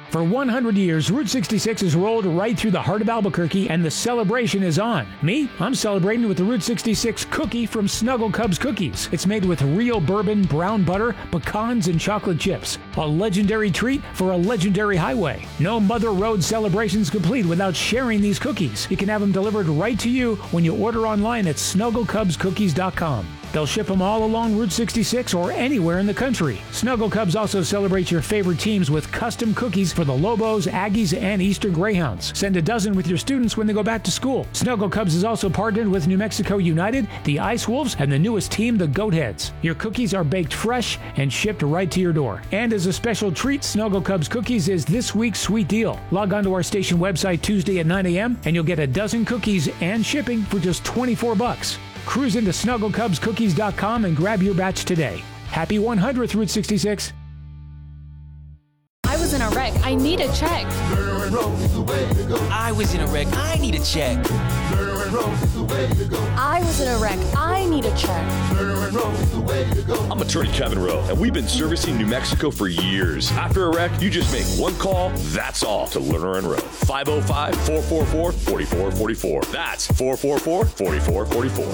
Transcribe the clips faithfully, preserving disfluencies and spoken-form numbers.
For one hundred years, Route sixty-six has rolled right through the heart of Albuquerque, and the celebration is on. Me, I'm celebrating with the Route sixty-six cookie from Snuggle Cubs Cookies. It's made with real bourbon, brown butter, pecans, and chocolate chips. A legendary treat for a legendary highway. No Mother Road celebration's complete without sharing these cookies. You can have them delivered right to you when you order online at snuggle cubs cookies dot com. They'll ship them all along Route sixty-six or anywhere in the country. Snuggle Cubs also celebrates your favorite teams with custom cookies for the Lobos, Aggies, and Eastern Greyhounds. Send a dozen with your students when they go back to school. Snuggle Cubs is also partnered with New Mexico United, the Ice Wolves, and the newest team, the Goatheads. Your cookies are baked fresh and shipped right to your door. And as a special treat, Snuggle Cubs Cookies is this week's sweet deal. Log on to our station website Tuesday at nine a.m. and you'll get a dozen cookies and shipping for just twenty-four bucks. Cruise into snuggle cubs cookies dot com and grab your batch today. Happy one hundredth Route sixty-six. I was in a wreck. I need a check. I was in a wreck. I need a check. I was in a wreck. I need a check. I'm attorney Kevin Rowe, and we've been servicing New Mexico for years. After a wreck, you just make one call, that's all, to Lerner and Rowe. five oh five, four four four, four four four four. That's four four four, four four four four.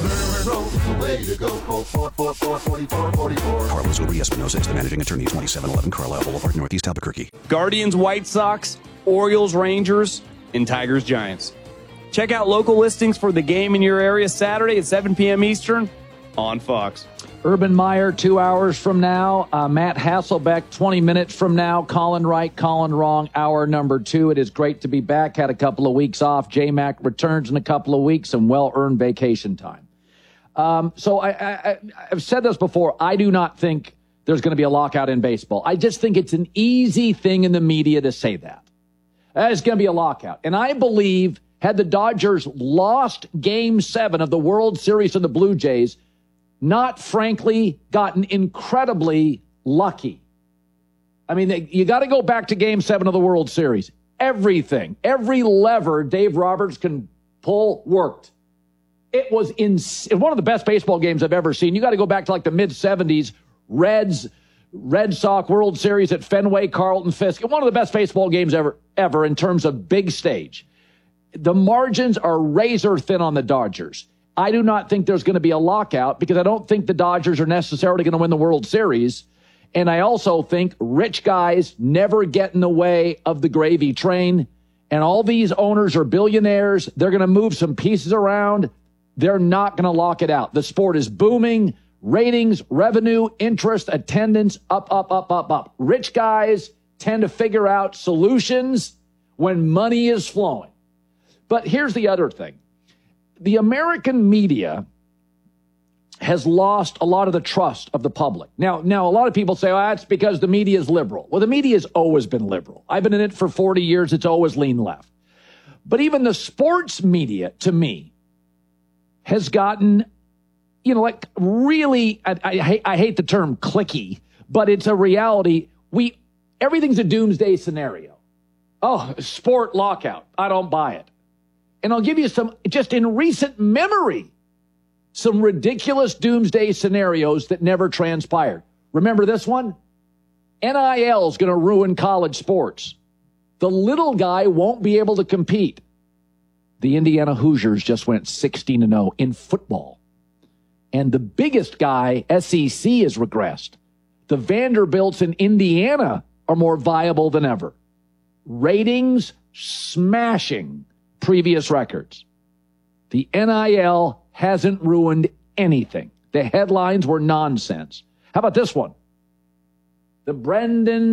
Carlos Uber Espinosa is the managing attorney, twenty-seven eleven Carlisle Boulevard, Northeast Albuquerque. Guardians, White Sox, Orioles, Rangers, and Tigers, Giants. Check out local listings for the game in your area Saturday at seven p.m. Eastern on Fox. Urban Meyer, two hours from now. Uh, Matt Hasselbeck, twenty minutes from now. Colin right, Colin wrong, hour number two. It is great to be back. Had a couple of weeks off. J-Mac returns in a couple of weeks, some well-earned vacation time. Um, so I, I, I've said this before. I do not think there's going to be a lockout in baseball. I just think it's an easy thing in the media to say that. There's going to be a lockout. And I believe had the Dodgers lost game seven of the World Series to the Blue Jays, not frankly gotten incredibly lucky. I mean, you got to go back to game seven of the World Series. Everything, every lever Dave Roberts can pull worked. It was in one of the best baseball games I've ever seen. You got to go back to like the mid seventies, Reds, Red Sox World Series at Fenway, Carlton Fisk. One of the best baseball games ever, ever in terms of big stage. The margins are razor thin on the Dodgers. I do not think there's going to be a lockout because I don't think the Dodgers are necessarily going to win the World Series. And I also think rich guys never get in the way of the gravy train. And all these owners are billionaires. They're going to move some pieces around. They're not going to lock it out. The sport is booming. Ratings, revenue, interest, attendance, up, up, up, up, up. Rich guys tend to figure out solutions when money is flowing. But here's the other thing. The American media has lost a lot of the trust of the public. Now, now a lot of people say, oh, that's because the media is liberal. Well, the media has always been liberal. I've been in it for forty years. It's always leaned left. But even the sports media, to me, has gotten, you know, like really, I, I, I hate the term cliquey, but it's a reality. We, everything's a doomsday scenario. Oh, sport lockout. I don't buy it. And I'll give you some, just in recent memory, some ridiculous doomsday scenarios that never transpired. Remember this one? N I L is going to ruin college sports. The little guy won't be able to compete. The Indiana Hoosiers just went sixteen and oh in football. And the biggest guy, S E C, has regressed. The Vanderbilts in Indiana are more viable than ever. Ratings smashing previous records. The N I L hasn't ruined anything. The headlines were nonsense. How about this one? The Brendan